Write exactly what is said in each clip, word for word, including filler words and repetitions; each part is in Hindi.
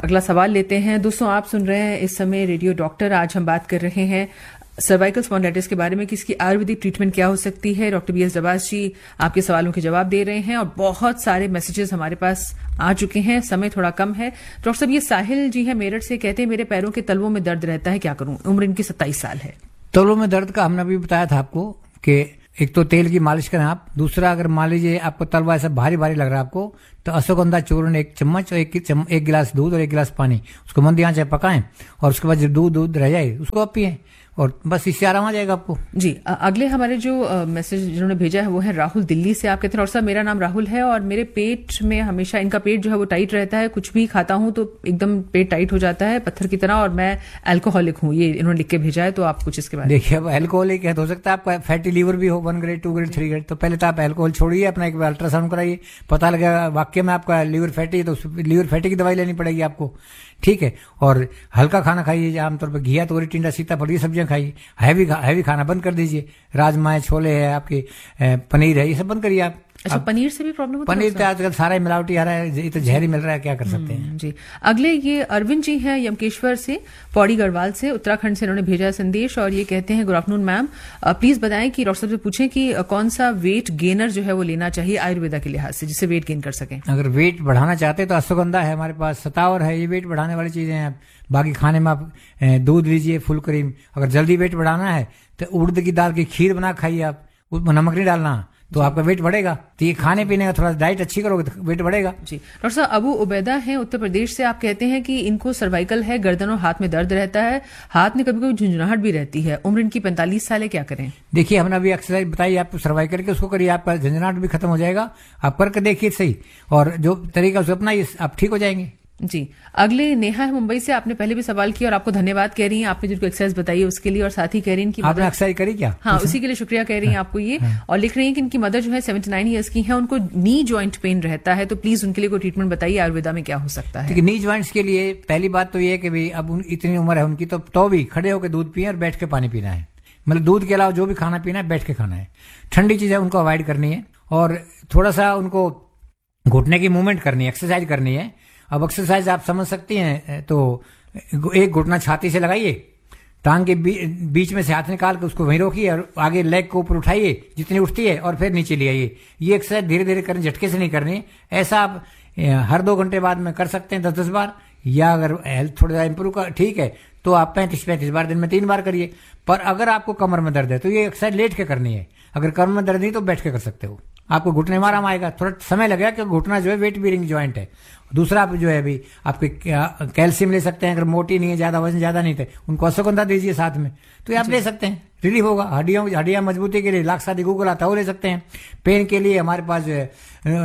अगला सवाल लेते हैं। दोस्तों, आप सुन रहे हैं इस समय रेडियो डॉक्टर। आज हम बात कर रहे हैं सर्वाइकल स्पॉन्डिलाइटिस के बारे में कि इसकी आयुर्वेदिक ट्रीटमेंट क्या हो सकती है। डॉक्टर बी एस डबास जी आपके सवालों के जवाब दे रहे हैं और बहुत सारे मैसेजेस हमारे पास आ चुके हैं। समय थोड़ा कम है। डॉक्टर साहब, ये साहिल जी हैं मेरठ से, कहते हैं मेरे पैरों के तलवों में दर्द रहता है, क्या करूं? उम्र इनकी सत्ताईस साल है। तलवों में दर्द का हमने अभी बताया था आपको कि एक तो तेल की मालिश करें आप। दूसरा, अगर मान लीजिए आपको तलवा ऐसा भारी भारी लग रहा है आपको, तो अश्वगंधा चूर्ण एक चम्मच और एक चम, एक गिलास दूध और एक गिलास पानी, उसको मंदी आंच पे पकाएं और उसके बाद जब दूध दूध रह जाए उसको आप पिए और बस इससे आराम आ जाएगा आपको। जी, अगले हमारे जो मैसेज जिन्होंने भेजा है वो है राहुल दिल्ली से। आप कहते हैं, और साहब मेरा नाम राहुल है और मेरे पेट में हमेशा, इनका पेट जो है वो टाइट रहता है, कुछ भी खाता हूं तो एकदम पेट टाइट हो जाता है पत्थर की तरह, और मैं अल्कोहलिक हूं। ये इन्होंने लिख के भेजा है, तो आप कुछ इसके बारे में देखिए। अब अल्कोहलिक है तो हो सकता है आपका फैटी लीवर भी हो, one grade, to grade, three grade. तो पहले तो आप अल्कोहल छोड़िए, अपना एक बार अल्ट्रासाउंड कराइए, पता लगेगा वाकई में आपका लीवर फैटी है तो लीवर फैटी की दवाई लेनी पड़ेगी आपको, ठीक है। और हल्का खाना खाइए, आमतौर पर घिया, तोरी, टिंडा, सीताफल, ये सब्जियां खाइए। हैवी हैवी खाना बंद कर दीजिए। राजमा, छोले है, आपके पनीर है, ये सब बंद करिए आप। अच्छा, पनीर से भी प्रॉब्लम होती है? पनीर तो आजकल सारा मिलावटी आ रहा है, ये तो जहरी मिल रहा है, क्या कर सकते हैं। जी, अगले ये अरविंद जी हैं यमकेश्वर से, पौड़ी गढ़वाल से, उत्तराखंड से। इन्होंने भेजा संदेश और ये कहते हैं, गुड आफ्टरनून मैम, प्लीज बताएं कि डॉक्टर साहब से पूछें कि कौन सा वेट गेनर जो है वो लेना चाहिए आयुर्वेदा के लिहाज से, जिससे वेट गेन कर सकें। अगर वेट बढ़ाना चाहते हैं तो अश्वगंधा है हमारे पास, सतावर है, ये वेट बढ़ाने वाली चीजें हैं। बाकी खाने में आप दूध लीजिए, फुल क्रीम। अगर जल्दी वेट बढ़ाना है तो उड़द की दाल की खीर बना खाइए आप, उसमें नमक नहीं डालना, तो आपका वेट बढ़ेगा। तो ये खाने पीने का थोड़ा डाइट अच्छी करोगे तो वेट बढ़ेगा। जी, डॉक्टर साहब अबू उबैदा हैं उत्तर प्रदेश से। आप कहते हैं कि इनको सर्वाइकल है, गर्दन और हाथ में दर्द रहता है, हाथ में कभी कभी झुंझुनाहट भी रहती है, उम्र इनकी पैंतालीस साल है, क्या करें? देखिए, हमने अभी एक्सरसाइज बताई आपको सर्वाइकल के, उसको करिए, आपका झुंझुनाहट भी खत्म हो जाएगा। आप करके देखिए सही, और जो तरीका उसको अपनाइए, आप ठीक हो जाएंगे। जी, अगले नेहा है मुंबई से। आपने पहले भी सवाल किया और आपको धन्यवाद कह रही हैं, आपने जिनको एक्सरसाइज बताई है उसके लिए, और साथ ही कह रही हैं कि आपने एक्सरसाइज करी क्या? हाँ, उसी के लिए शुक्रिया कह रही हैं आपको ये। और लिख रही हैं कि इनकी मदर जो है सेवेंटी नाइन ईयर्स की हैं, उनको नी जॉइंट पेन रहता है, तो प्लीज उनके लिए कोई ट्रीटमेंट बताइए, आयुर्वेदा में क्या हो सकता है। नी जॉइंट्स के लिए पहली बात तो ये है कि भाई अब इतनी उम्र है उनकी, तो तो भी खड़े होकर दूध पिए और बैठ के पानी पीना है। मतलब दूध के अलावा जो भी खाना पीना है बैठ के खाना है। ठंडी चीजें उनको अवॉइड करनी है और थोड़ा सा उनको घुटने की मूवमेंट करनी है, एक्सरसाइज करनी है। अब एक्सरसाइज आप समझ सकती हैं, तो एक घुटना छाती से लगाइए, टांग के बी, बीच में से हाथ निकाल के उसको वहीं रोकिए और आगे लेग को ऊपर उठाइए जितनी उठती है, और फिर नीचे ले आइए। ये एक्सरसाइज धीरे धीरे करनी, झटके से नहीं करनी। ऐसा आप हर दो घंटे बाद में कर सकते हैं दस दस बार, या अगर हेल्थ थोड़ा सा इंप्रूव कर ठीक है तो आप पैंतीस पैंतीस बार दिन में तीन बार करिए। पर अगर आपको कमर में दर्द है तो ये एक्सरसाइज लेट के करनी है। अगर कमर में दर्द नहीं तो बैठ के कर सकते हो, आपको घुटने में आराम आएगा। थोड़ा समय लगेगा क्योंकि घुटना जो है वेट बेयरिंग जॉइंट है। दूसरा आप जो है अभी आपके कैल्शियम ले सकते हैं, अगर मोटी नहीं है, ज्यादा वजन ज्यादा नहीं थे, उनको अश्वगंधा दीजिए साथ में, तो ये आप ले सकते हैं, रिलीफ होगा। हड्डियों हड्डियां मजबूती के लिए लाक्सादी गूगल आता है, वो ले सकते हैं। पेन के लिए हमारे पास जो है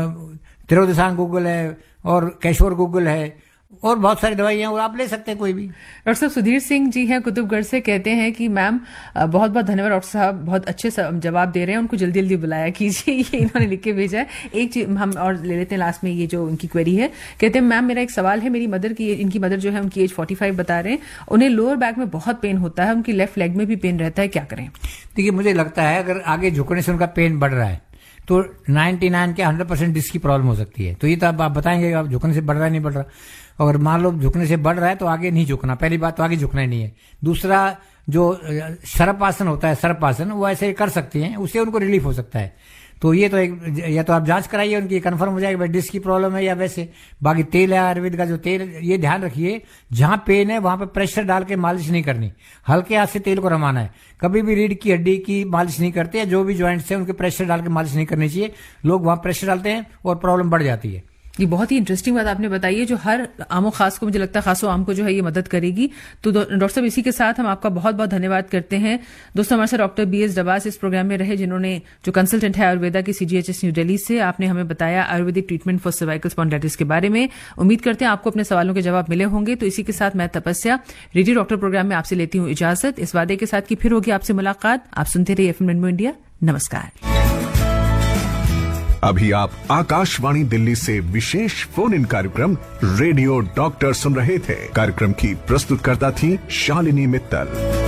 तिरोदिसान गूगल है और कैशोर गूगल है, और बहुत सारी दवाइयां, और आप ले सकते हैं कोई भी। डॉक्टर साहब सुधीर सिंह जी हैं कुतुबगढ़ से, कहते हैं कि मैम बहुत बहुत धन्यवाद डॉक्टर साहब, बहुत अच्छे जवाब दे रहे हैं, उनको जल्दी जल्दी बुलाया कीजिए। ये इन्होंने लिख के भेजा है। एक चीज हम और ले लेते हैं लास्ट में, ये जो उनकी क्वेरी है, कहते हैं मैम मेरा एक सवाल है, मेरी मदर की, इनकी मदर जो है उनकी एज पैंतालीस बता रहे हैं, उन्हें लोअर बैक में बहुत पेन होता है, उनकी लेफ्ट लेग में भी पेन रहता है, क्या करें? देखिए, मुझे लगता है अगर आगे झुकने से उनका पेन बढ़ रहा है तो निन्यानवे के हंड्रेड परसेंट डिस्क की प्रॉब्लम हो सकती है। तो ये तो आप बताएंगे आप झुकने से बढ़ रहा है नहीं बढ़ रहा। अगर मान लो झुकने से बढ़ रहा है तो आगे नहीं झुकना, पहली बात तो आगे झुकना ही नहीं है। दूसरा, जो सर्पासन होता है, सर्पासन, वो ऐसे कर सकती हैं, उससे उनको रिलीफ हो सकता है। तो ये तो एक, या तो आप जांच कराइए उनकी, कंफर्म हो जाएगा भाई डिस्क की प्रॉब्लम है या वैसे। बाकी तेल है आयुर्वेद का जो तेल, ये ध्यान रखिए जहां पेन है वहां पे प्रेशर डाल के मालिश नहीं करनी, हल्के हाथ से तेल को रमाना है। कभी भी रीढ़ की हड्डी की मालिश नहीं करते हैं, जो भी ज्वाइंट्स है उनके प्रेशर डाल के मालिश नहीं करनी चाहिए। लोग वहां प्रेशर डालते हैं और प्रॉब्लम बढ़ जाती है। ये बहुत ही इंटरेस्टिंग बात आपने बताई है, जो हर आमो खास को, मुझे लगता है खासो आम को जो है ये मदद करेगी। तो डॉक्टर साहब इसी के साथ हम आपका बहुत बहुत धन्यवाद करते हैं। दोस्तों, हमारे साथ डॉक्टर बी एस डबास इस प्रोग्राम में रहे, जिन्होंने जो कंसल्टेंट है आयुर्वेदा की सीजीएचएस न्यू दिल्ली से। आपने हमें बताया Ayurvedic treatment for cervical spondylitis के बारे में। उम्मीद करते हैं आपको अपने सवालों के जवाब मिले होंगे। तो इसी के साथ मैं तपस्या रेडियो डॉक्टर प्रोग्राम में आपसे लेती हूँ इजाजत, इस वादे के साथ कि फिर होगी आपसे मुलाकात। आप सुनते रहिए एफएम रेनबो इंडिया। नमस्कार। अभी आप आकाशवाणी दिल्ली से विशेष फोन इन कार्यक्रम रेडियो डॉक्टर सुन रहे थे। कार्यक्रम की प्रस्तुतकर्ता थी शालिनी मित्तल।